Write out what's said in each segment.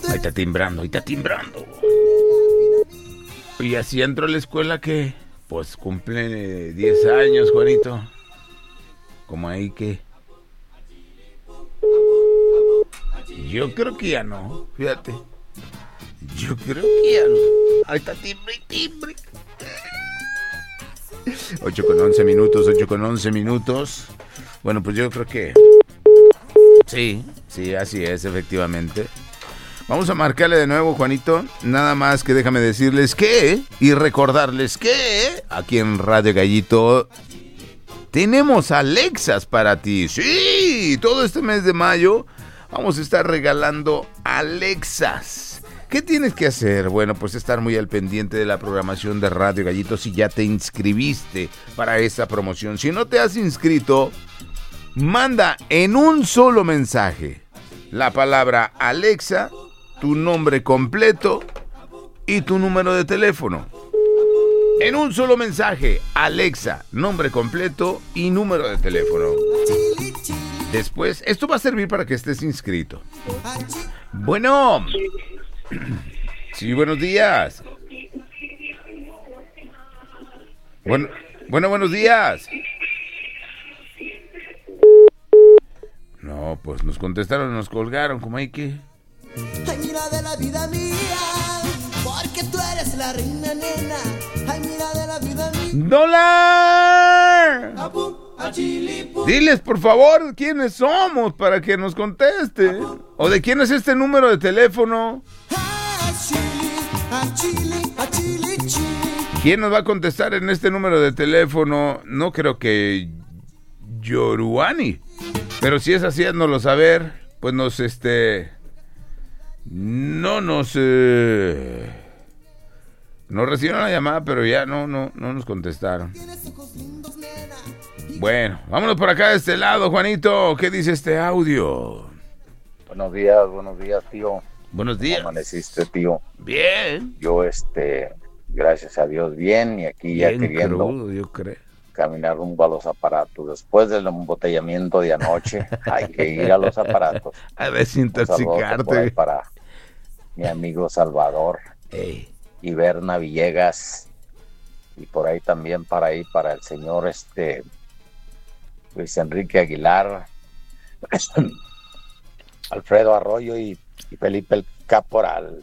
Ahí está timbrando, ahí está timbrando. Y así entro a la escuela que, pues, cumple 10 años, Juanito. Como ahí que... Yo creo que ya no, fíjate. Yo creo que ya no. Ahí está timbre y timbre. 8:11 minutos, 8:11 minutos. Bueno, pues yo creo que... Sí, así es, efectivamente. Vamos a marcarle de nuevo, Juanito. Nada más que déjame decirles que... Y recordarles que... Aquí en Radio Gallito... Tenemos Alexas para ti. Sí, todo este mes de mayo... Vamos a estar regalando Alexas. ¿Qué tienes que hacer? Bueno, pues estar muy al pendiente de la programación de Radio Gallito si ya te inscribiste para esta promoción. Si no te has inscrito, manda en un solo mensaje la palabra Alexa, tu nombre completo y tu número de teléfono. En un solo mensaje, Alexa, nombre completo y número de teléfono. Después, esto va a servir para que estés inscrito. Bueno. Sí, buenos días. Buenos días. No, pues nos contestaron, nos colgaron, como hay que... Ay, mira de la vida mía, porque tú eres la reina nena. Ay, mira de la vida mía. ¡Dólar! Diles, por favor, quiénes somos para que nos conteste. ¿O de quién es este número de teléfono? ¿Quién nos va a contestar en este número de teléfono? No creo que Yoruani. Pero si es así, haznoslo saber. Pues nos, no nos... Nos recibieron la llamada, pero ya no nos contestaron. Bueno, vámonos por acá de este lado, Juanito. ¿Qué dice este audio? Buenos días, tío. Buenos días. ¿Cómo amaneciste, tío? Bien. Yo, gracias a Dios, bien. Y aquí bien, ya queriendo crudo, yo creo. Caminar rumbo a los aparatos. Después del embotellamiento de anoche, hay que ir a los aparatos. A desintoxicarte. Para mi amigo Salvador. Ey. Y Berna Villegas. Y por ahí también para el señor, Luis Enrique Aguilar, Alfredo Arroyo y Felipe el Caporal.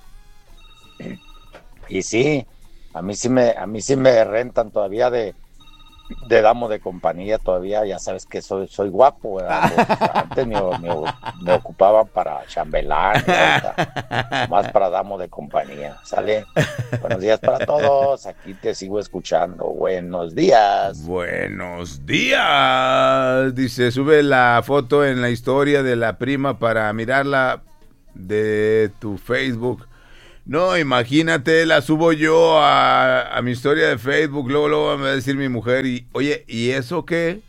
Y sí, a mí sí me rentan todavía de damo de compañía todavía. Ya sabes que soy guapo, ¿verdad? Antes me ocupaban para chambelán, más para damo de compañía. ¿Sale? Buenos días para todos, aquí te sigo escuchando. Buenos días. Buenos días. Dice, sube la foto en la historia de la prima para mirarla de tu Facebook. No, imagínate, la subo yo a mi historia de Facebook, luego me va a decir mi mujer, y oye, ¿y eso qué?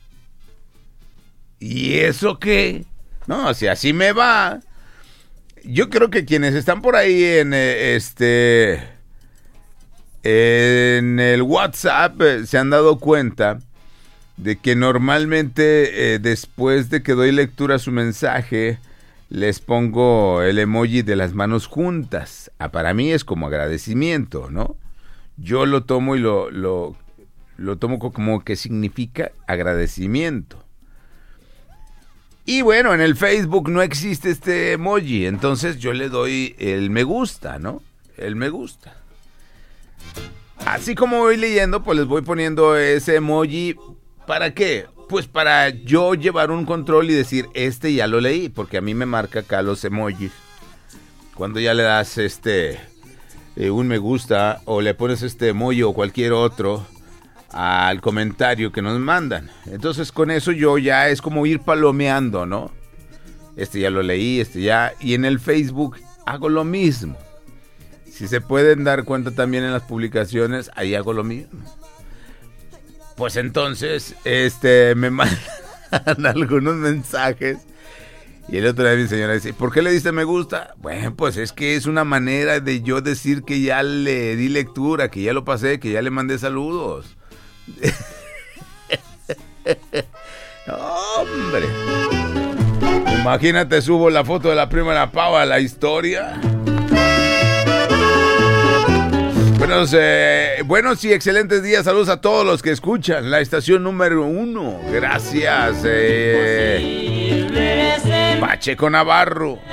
¿Y eso qué? No, si así me va. Yo creo que quienes están por ahí en el WhatsApp se han dado cuenta de que normalmente después de que doy lectura a su mensaje, les pongo el emoji de las manos juntas. Para mí es como agradecimiento, ¿no? Yo lo tomo y lo tomo como que significa agradecimiento. Y bueno, en el Facebook no existe este emoji, entonces yo le doy el me gusta, ¿no? El me gusta. Así como voy leyendo, pues les voy poniendo ese emoji. ¿Para qué? Pues para yo llevar un control y decir, ya lo leí, porque a mí me marca acá los emojis. Cuando ya le das un me gusta o le pones este emoji o cualquier otro al comentario que nos mandan. Entonces con eso yo ya es como ir palomeando, ¿no? Ya lo leí, ya. Y en el Facebook hago lo mismo. Si se pueden dar cuenta también en las publicaciones, ahí hago lo mismo. Pues entonces, me mandan algunos mensajes. Y el otro día mi señora dice, ¿por qué le diste me gusta? Bueno, pues es que es una manera de yo decir que ya le di lectura, que ya lo pasé, que ya le mandé saludos. ¡Hombre! Imagínate, subo la foto de la prima de la Pava a la historia. Buenos y excelentes días. Saludos a todos los que escuchan la estación número 1. Gracias. Pacheco Navarro.